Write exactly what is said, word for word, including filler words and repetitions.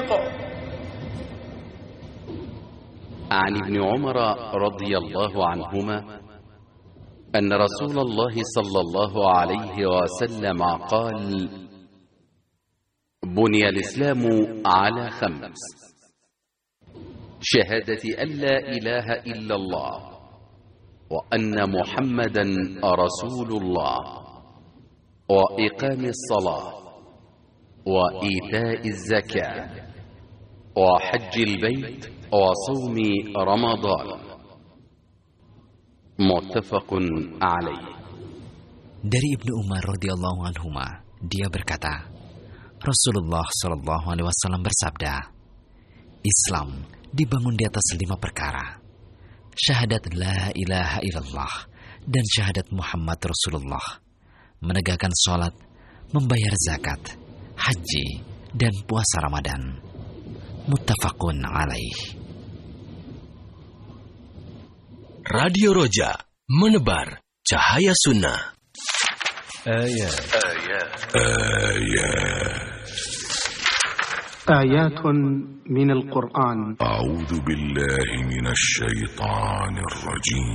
عن ابن عمر رضي الله عنهما أن رسول الله صلى الله عليه وسلم قال: بني الإسلام على خمس: شهادة أن لا إله إلا الله وأن محمدا رسول الله، وإقام الصلاة، وإيتاء الزكاة، وحج البيت، وصوم رمضان. متفق عليه. Dari Ibnu Umar radhiyallahu anhuma, dia berkata, Rasulullah shallallahu alaihi wasallam bersabda, Islam dibangun di atas lima perkara: syahadat la ilaha illallah dan syahadat Muhammad Rasulullah, menegakkan sholat, membayar zakat, haji, dan puasa Ramadan. Muttafaqun alaih. Radio Roja, menebar cahaya sunnah. Ayat. Ayat. Ayat. آيات من القرآن. أعوذ بالله من الشيطان الرجيم.